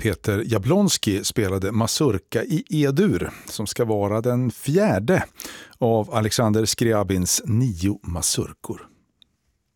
Peter Jablonski spelade mazurka i E-dur som ska vara den 4:e av Alexander Skriabins 9 mazurkor.